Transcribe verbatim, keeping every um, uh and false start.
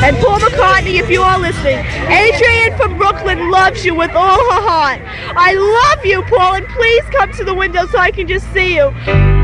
And Paul McCartney, if you are listening, Adrienne from Brooklyn loves you with all her heart. I love you, Paul, and please come to the window so I can just see you.